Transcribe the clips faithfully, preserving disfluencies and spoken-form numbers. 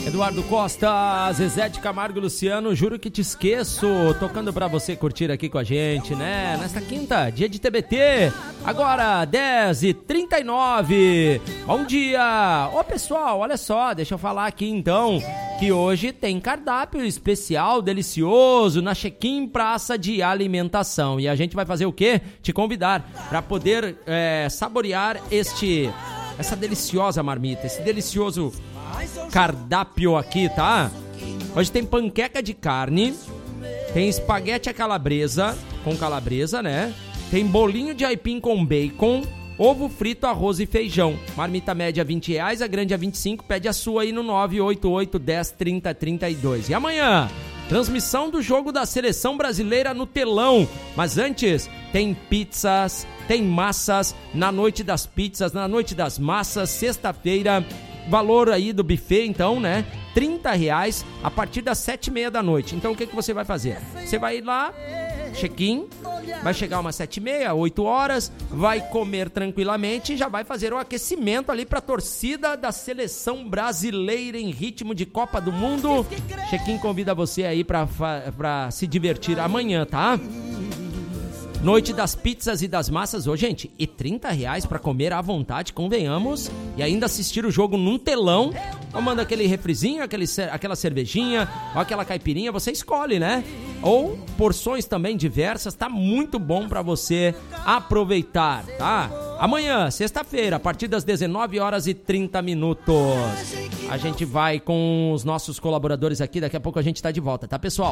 Eduardo Costa, Zezé de Camargo e Luciano, Juro que Te Esqueço, tocando pra você curtir aqui com a gente, né? Nesta quinta, dia de T B T, agora dez e trinta e nove. Bom dia! Ô pessoal, olha só, deixa eu falar aqui então, que hoje tem cardápio especial, delicioso, na Check-in Praça de Alimentação. E a gente vai fazer o quê? Te convidar pra poder é, saborear este, essa deliciosa marmita, esse delicioso cardápio aqui, tá? Hoje tem panqueca de carne, tem espaguete à calabresa, com calabresa, né? Tem bolinho de aipim com bacon, ovo frito, arroz e feijão. Marmita média vinte reais, a grande a vinte e cinco. Pede a sua aí no nove oito oito, dez, trinta, trinta e dois. E amanhã, transmissão do jogo da Seleção Brasileira no telão. Mas antes, tem pizzas, tem massas, na noite das pizzas, na noite das massas, sexta-feira. Valor aí do buffet, então, né? trinta reais a partir das sete e meia da noite. Então, o que, que você vai fazer? Você vai ir lá, check-in, vai chegar umas sete e meia, oito horas, vai comer tranquilamente e já vai fazer o aquecimento ali pra torcida da Seleção Brasileira em ritmo de Copa do Mundo. Check-in convida você aí pra, pra se divertir amanhã, tá? Noite das pizzas e das massas, ô gente, e trinta reais pra comer à vontade, convenhamos, e ainda assistir o jogo num telão, tomando aquele refrizinho, aquele, aquela cervejinha, ou aquela caipirinha, você escolhe, né? Ou porções também diversas, tá muito bom pra você aproveitar, tá? Amanhã, sexta-feira, a partir das dezenove horas e trinta minutos, a gente vai com os nossos colaboradores aqui, daqui a pouco a gente tá de volta, tá, pessoal?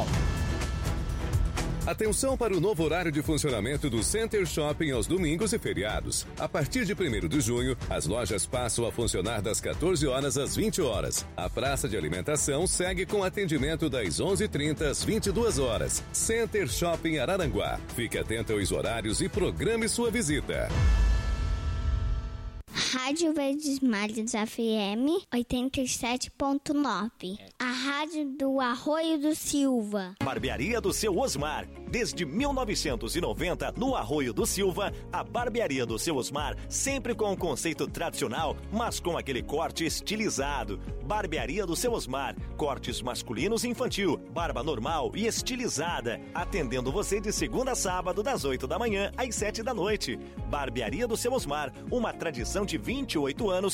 Atenção para o novo horário de funcionamento do Center Shopping aos domingos e feriados. A partir de primeiro de junho, as lojas passam a funcionar das quatorze horas às vinte horas. A praça de alimentação segue com atendimento das onze e trinta às vinte e duas horas. Center Shopping Araranguá. Fique atento aos horários e programe sua visita. Rádio Verdes Mares F M oitenta e sete ponto nove. A rádio do Arroio do Silva. Barbearia do Seu Osmar. Desde mil novecentos e noventa, no Arroio do Silva, a Barbearia do Seu Osmar, sempre com o conceito tradicional, mas com aquele corte estilizado. Barbearia do Seu Osmar. Cortes masculinos e infantil, barba normal e estilizada. Atendendo você de segunda a sábado, das oito da manhã às sete da noite. Barbearia do Seu Osmar. Uma tradição de vinte e oito anos